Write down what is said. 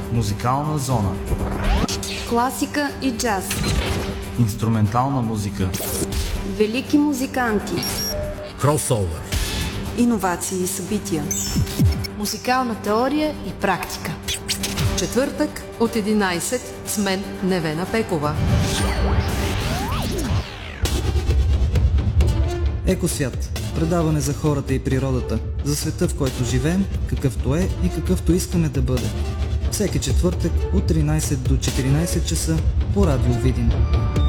Музикална зона. Класика и джаз. Инструментална музика. Велики музиканти. Кросовър. Иновации и събития. Музикална теория и практика. Четвъртък от 11 с мен Невена Пекова. Екосвят. Предаване за хората и природата, за света, в който живеем, какъвто е и какъвто искаме да бъде. Всеки четвъртък от 13 до 14 часа по Радио Видин.